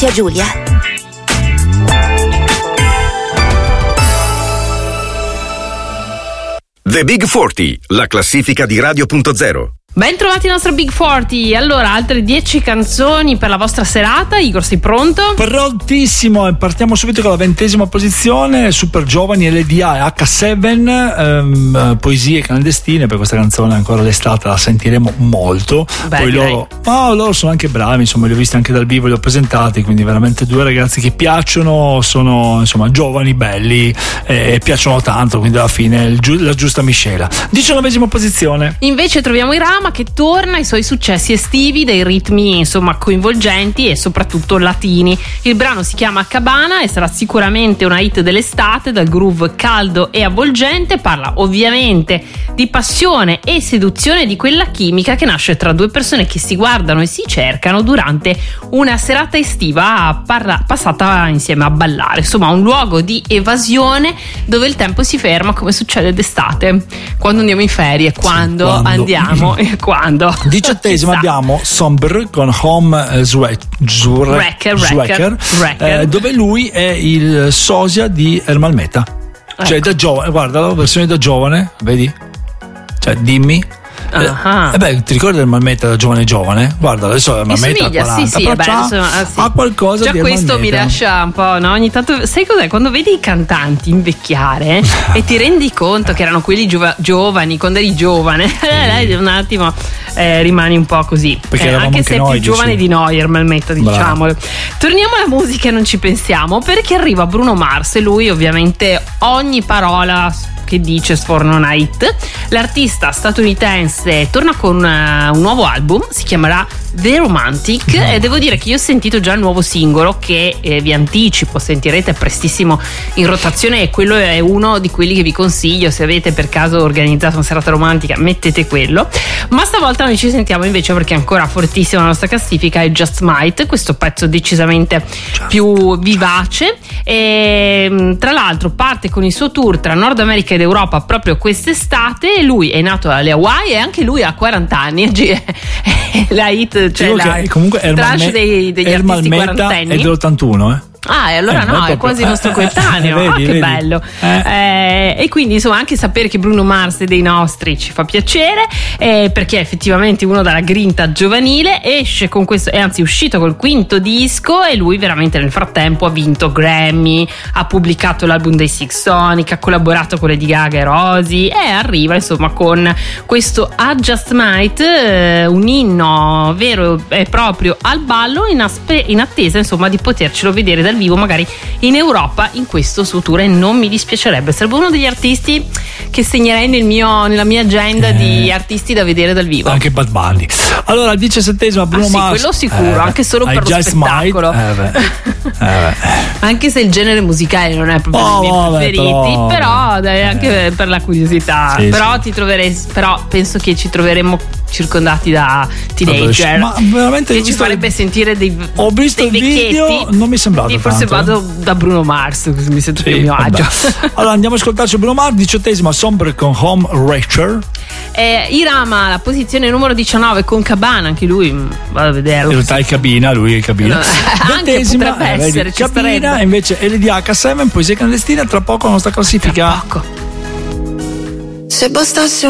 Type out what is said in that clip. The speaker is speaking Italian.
Giulia. The Big 40, la classifica di Radio.0. Ben trovati il nostro Big 40. Allora, altre 10 canzoni per la vostra serata. Igor, sei pronto? Prontissimo, e partiamo subito con la 20ª posizione. Super giovani LDA e H7, Poesie clandestine. Per questa canzone ancora l'estate la sentiremo molto. Poi loro sono anche bravi, insomma, li ho visti anche dal vivo, li ho presentati, quindi veramente due ragazzi che piacciono, sono insomma giovani, belli e piacciono tanto, quindi alla fine la giusta miscela. 19ª posizione. Invece troviamo i Rama, che torna ai suoi successi estivi, dei ritmi insomma coinvolgenti e soprattutto latini. Il brano si chiama Cabana e sarà sicuramente una hit dell'estate, dal groove caldo e avvolgente. Parla ovviamente di passione e seduzione, di quella chimica che nasce tra due persone che si guardano e si cercano durante una serata estiva passata insieme a ballare. Insomma, un luogo di evasione dove il tempo si ferma, come succede d'estate, quando andiamo in ferie, quando andiamo. Quando? 18ª abbiamo Sombre con Home Wrecker, dove lui è il sosia di Ermal Meta. Cioè da giovane, guarda la versione da giovane, vedi? Cioè dimmi. Ti ricordi Ermal Meta da giovane? Guarda, adesso Ermal Meta ha 40, ha qualcosa già di questo mi lascia un po', no? Ogni tanto, sai cos'è? Quando vedi i cantanti invecchiare e ti rendi conto che erano quelli giovani quando eri giovane, un attimo rimani un po' così, anche se è più giovane di noi Ermal Meta, diciamolo. Torniamo alla musica e non ci pensiamo, perché arriva Bruno Mars e lui ovviamente ogni parola che dice sforna una hit. L'artista statunitense torna con un nuovo album, si chiamerà The Romantic, e devo dire che io ho sentito già il nuovo singolo che vi anticipo, sentirete prestissimo in rotazione, e quello è uno di quelli che vi consiglio. Se avete per caso organizzato una serata romantica, mettete quello. Ma stavolta noi ci sentiamo invece, perché è ancora fortissima la nostra classifica, è Just Might, questo pezzo decisamente più vivace, e tra l'altro parte con il suo tour tra Nord America ed Europa proprio quest'estate. Lui è nato alle Hawaii e anche lui ha 40 anni. La hit, cioè la comunque trash degli artisti quarantenni. È dell'81, e allora no, è quasi il nostro coetaneo. Che bello. E quindi insomma anche sapere che Bruno Mars è dei nostri ci fa piacere, perché è effettivamente uno dalla grinta giovanile. Esce con questo, è anzi uscito col 5º disco, e lui veramente nel frattempo ha vinto Grammy, ha pubblicato l'album dei Six Sonic, ha collaborato con Lady Gaga e Rosy, e arriva insomma con questo A Just Might, un inno vero e proprio al ballo, in attesa insomma di potercelo vedere dal vivo magari in Europa in questo suo tour, e non mi dispiacerebbe, sarebbe uno degli artisti che segnerei nella mia agenda di artisti da vedere dal vivo. Anche Bad Bunny. Allora al 17º Bruno Mars, quello sicuro, anche solo per lo spettacolo. Anche se il genere musicale non è proprio dei miei preferiti, però dai, anche per la curiosità. Però penso che ci troveremo circondati da teenager, ma veramente che ci farebbe sentire ho visto il video, non mi sembrava forse vado da Bruno Mars, così mi sento più a mio agio. Allora andiamo a ascoltarci Bruno Mars. 18ª Sombre con Home Wrecker. Irama la posizione numero 19 con Cabana, anche lui vado a vederlo. In realtà è cabina, lui è cabina. Anche potrebbe essere, ci cabina, starebbe. invece LDH7, Poesie clandestine, tra poco la nostra classifica. Se bastasse